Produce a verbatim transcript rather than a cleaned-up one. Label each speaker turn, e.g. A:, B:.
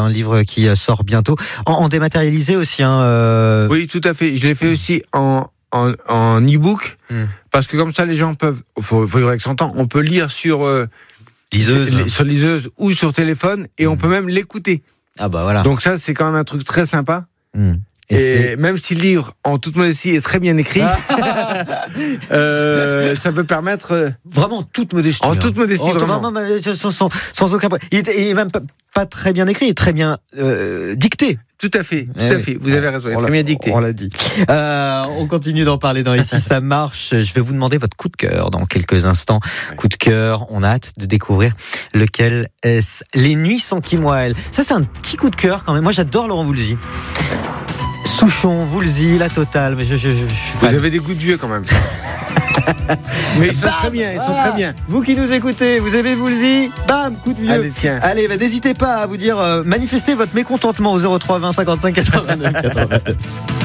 A: un livre qui sort bientôt. En, en dématérialisé aussi. Hein, euh...
B: Oui, tout à fait. Je l'ai fait aussi en, en, en e-book, mm. parce que comme ça, les gens peuvent, il faudrait que s'entende, on peut lire sur, euh,
A: liseuse.
B: Les, sur liseuse ou sur téléphone, et mm. on peut même l'écouter.
A: Ah bah voilà.
B: Donc ça, c'est quand même un truc très sympa.
A: Mm.
B: Et, et même si le livre, en toute modestie, est très bien écrit, euh, ça peut permettre... Euh,
A: vraiment toute modestie.
B: En toute modestie,
A: oh,
B: vraiment.
A: vraiment sans, sans, sans aucun... Il est, il est même pas, pas très bien écrit, il est très bien euh, dicté.
B: Tout à fait, tout eh à fait. Vous avez raison, il est très bien dicté.
A: On l'a dit. Euh, on continue d'en parler dans Ici ça marche. Je vais vous demander votre coup de cœur dans quelques instants. Ouais. Coup de cœur, on a hâte de découvrir lequel est-ce. Les Nuits sans Kim Wilde. Ça, c'est un petit coup de cœur quand même. Moi, j'adore Laurent Voulzy. Souchon, Voulzy, la totale. Mais je, je, je, je
B: Vous avez des goûts de vieux quand même. Mais ils sont
A: bam,
B: très bien, ils sont
A: ah,
B: très bien.
A: Vous qui nous écoutez, vous avez Voulzy, bam, coup de vieux.
B: Allez, tiens.
A: Allez, bah, n'hésitez pas à vous dire, euh, manifestez votre mécontentement au zéro trois vingt cinquante-cinq quatre-vingt-neuf quatre-vingt-neuf.